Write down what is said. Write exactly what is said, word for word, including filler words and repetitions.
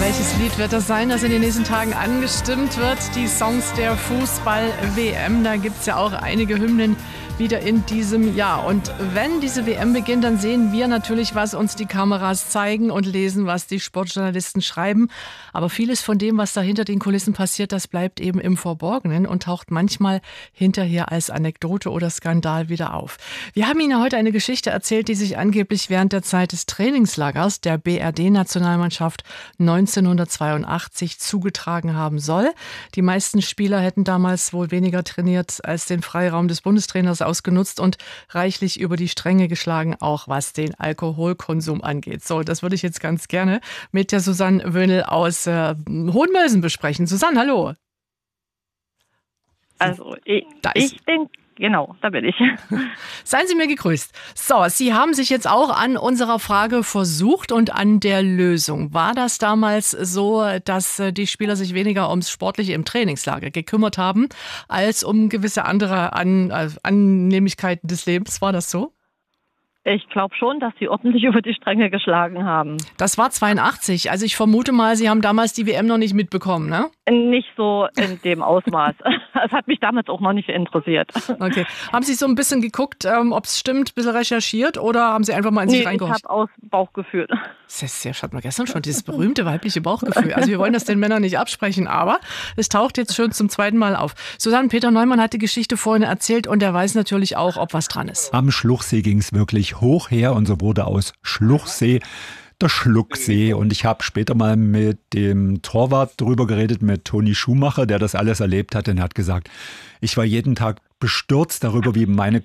welches Lied wird das sein, das in den nächsten Tagen angestimmt wird? Die Songs der Fußball-W M, da gibt es ja auch einige Hymnen wieder in diesem Jahr. Und wenn diese W M beginnt, dann sehen wir natürlich, was uns die Kameras zeigen und lesen, was die Sportjournalisten schreiben. Aber vieles von dem, was da hinter den Kulissen passiert, das bleibt eben im Verborgenen und taucht manchmal hinterher als Anekdote oder Skandal wieder auf. Wir haben Ihnen heute eine Geschichte erzählt, die sich angeblich während der Zeit des Trainingslagers der B R D-Nationalmannschaft neunzehnhundertzweiundachtzig zugetragen haben soll. Die meisten Spieler hätten damals wohl weniger trainiert als den Freiraum des Bundestrainers ausgenutzt und reichlich über die Stränge geschlagen, auch was den Alkoholkonsum angeht. So, das würde ich jetzt ganz gerne mit der Susanne Wöhnel aus äh, Hohenmölsen besprechen. Susanne, hallo. Also ich, ich denke, genau, da bin ich. Seien Sie mir gegrüßt. So, Sie haben sich jetzt auch an unserer Frage versucht und an der Lösung. War das damals so, dass die Spieler sich weniger ums Sportliche im Trainingslager gekümmert haben, als um gewisse andere An- Annehmlichkeiten des Lebens? War das so? Ich glaube schon, dass sie ordentlich über die Stränge geschlagen haben. Das war zweiundachtzig. Also ich vermute mal, Sie haben damals die W M noch nicht mitbekommen, ne? Nicht so in dem Ausmaß. Es hat mich damals auch noch nicht interessiert. Okay. Haben Sie so ein bisschen geguckt, ähm, ob es stimmt, ein bisschen recherchiert oder haben Sie einfach mal in sich nee, reingehorcht? Ich habe aus Bauchgefühl. Das ist ja, hatten wir gestern schon, dieses berühmte weibliche Bauchgefühl. Also wir wollen das den Männern nicht absprechen, aber es taucht jetzt schon zum zweiten Mal auf. Susanne, Peter Neumann hat die Geschichte vorhin erzählt und er weiß natürlich auch, ob was dran ist. Am Schluchsee ging es wirklich hoch her und so wurde aus Schluchsee der Schlucksee. Und ich habe später mal mit dem Torwart drüber geredet, mit Toni Schumacher, der das alles erlebt hat. Und er hat gesagt, ich war jeden Tag bestürzt darüber, wie meine